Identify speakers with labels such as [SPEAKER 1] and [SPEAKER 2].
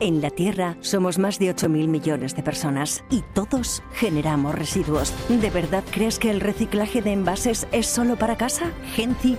[SPEAKER 1] En la Tierra somos más de 8.000 millones de personas y todos generamos residuos. ¿De verdad crees que el reciclaje de envases es solo para casa? Genci